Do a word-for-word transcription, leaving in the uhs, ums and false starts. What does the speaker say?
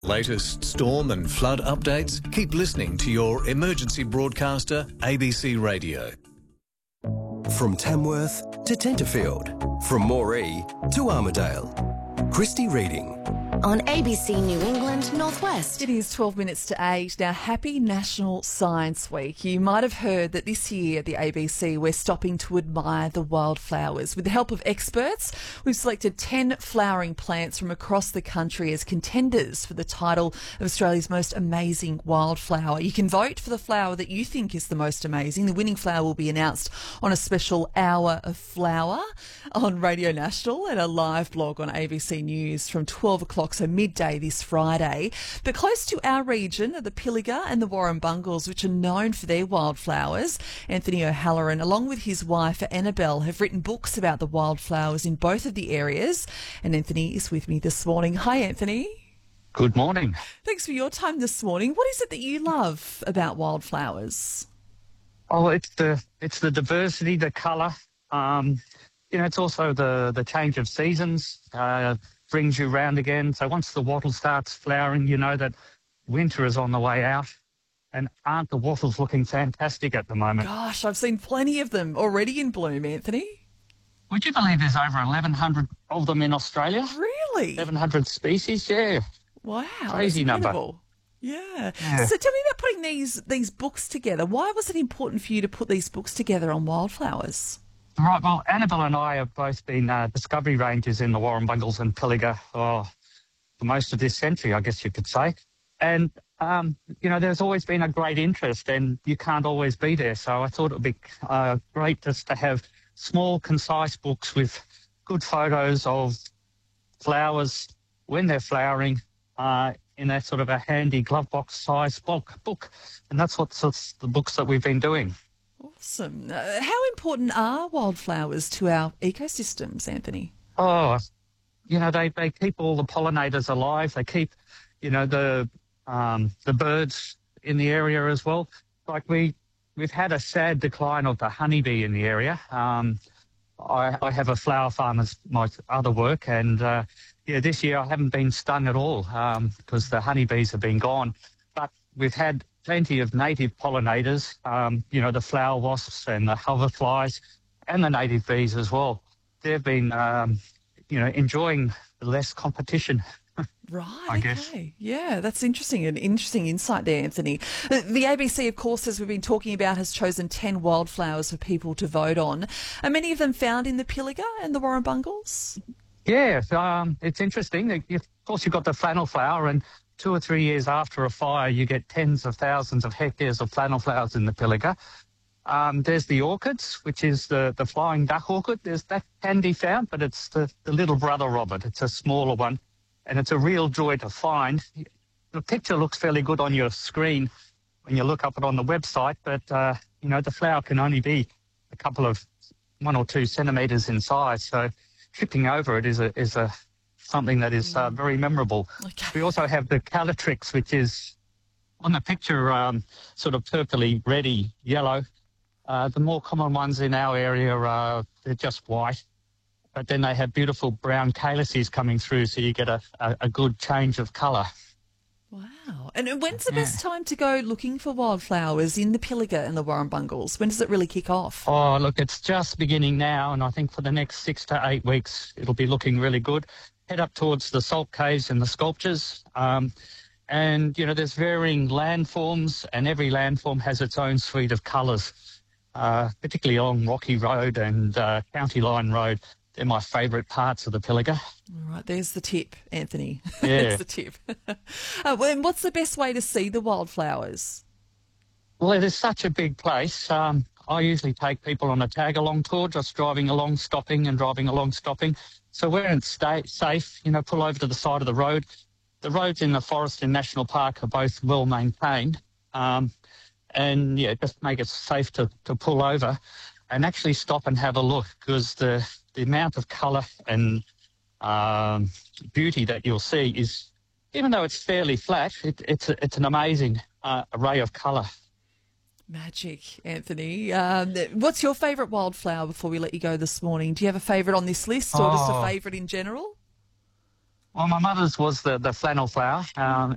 Latest storm and flood updates? Keep listening to your emergency broadcaster, A B C Radio. From Tamworth to Tenterfield, from Moree to Armidale. Christy Reading. On A B C New England Northwest. It is twelve minutes to eight. Now, happy National Science Week. You might have heard that this year at the A B C we're stopping to admire the wildflowers. With the help of experts, we've selected ten flowering plants from across the country as contenders for the title of Australia's most amazing wildflower. You can vote for the flower that you think is the most amazing. The winning flower will be announced on a special Hour of Flower on Radio National and a live blog on A B C News from twelve o'clock, so midday this Friday. But close to our region are the Pilliga and the Warrumbungles, which are known for their wildflowers. Anthony O'Halloran, along with his wife Annabelle, have written books about the wildflowers in both of the areas. And Anthony is with me this morning. Hi, Anthony. Good morning. Thanks for your time this morning. What is it that you love about wildflowers? Oh, it's the it's the diversity, the colour. Um, you know, it's also the the change of seasons. Uh, brings you round again. So once the wattle starts flowering, you know that winter is on the way out. And aren't the wattles looking fantastic at the moment? Gosh, I've seen plenty of them already in bloom, Anthony. Would you believe there's over eleven hundred of them in Australia? Really? eleven hundred species, yeah. Wow. Crazy that's number. incredible. Yeah. Yeah. So tell me about putting these these books together. Why was it important for you to put these books together on wildflowers? Right, well, Annabelle and I have both been uh, discovery rangers in the Warrumbungles and Pilliga oh, for most of this century, I guess you could say. And, um, you know, there's always been a great interest and you can't always be there. So I thought it would be uh, great just to have small, concise books with good photos of flowers when they're flowering uh, in a sort of a handy glove box size book. book. And that's what sorts the books that we've been doing. Awesome. Uh, how important are wildflowers to our ecosystems, Anthony? Oh, you know, they, they keep all the pollinators alive. They keep, you know, the um, the birds in the area as well. Like we, we've had a sad decline of the honeybee in the area. Um, I, I have a flower farm as my other work, and uh, yeah, this year I haven't been stung at all um, because the honeybees have been gone. But we've had plenty of native pollinators, um, you know, the flower wasps and the hoverflies and the native bees as well. They've been, um, you know, enjoying the less competition. Right, I guess. okay. Yeah, that's interesting. An interesting insight there, Anthony. The, the A B C, of course, as we've been talking about, has chosen ten wildflowers for people to vote on. Are many of them found in the Pilliga and the Warrumbungles? Yeah, um, it's interesting. Of course, you've got the flannel flower, and two or three years after a fire, you get tens of thousands of hectares of flannel flowers in the Pilliga. Um, there's the orchids, which is the, the flying duck orchid. There's that can be found, but it's the, the little brother of it. It's a smaller one, and it's a real joy to find. The picture looks fairly good on your screen when you look up it on the website, but, uh, you know, the flower can only be a couple of one or two centimetres in size, so tripping over it is a is a something that is uh, very memorable. Okay. We also have the Calatrix, which is on the picture um, sort of purpley, reddy, yellow. Uh, the more common ones in our area are they're just white, but then they have beautiful brown calyces coming through, so you get a, a, a good change of colour. Wow. And when's the best time to go looking for wildflowers in the Pilliga and the Warrumbungles? When does it really kick off? Oh, look, it's just beginning now, and I think for the next six to eight weeks, it'll be looking really good. Head up towards the salt caves and the sculptures. Um, and, you know, there's varying landforms, and every landform has its own suite of colours, uh, particularly along Rocky Road and uh, County Line Road. They're my favourite parts of the Pilliga. All right, there's the tip, Anthony. Yeah. There's the tip. uh, well, and what's the best way to see the wildflowers? Well, it is such a big place. Um, I usually take people on a tag-along tour, just driving along, stopping and driving along, stopping. So where it's stay safe, you know, pull over to the side of the road. The roads in the forest and national park are both well maintained. Um, and, yeah, just make it safe to, to pull over and actually stop and have a look, because the, the amount of colour and um, beauty that you'll see is, even though it's fairly flat, it, it's, a, it's an amazing uh, array of colour. Magic, Anthony. Um, what's your favourite wildflower before we let you go this morning? Do you have a favourite on this list or Oh. just a favourite in general? Well, my mother's was the, the flannel flower. Um,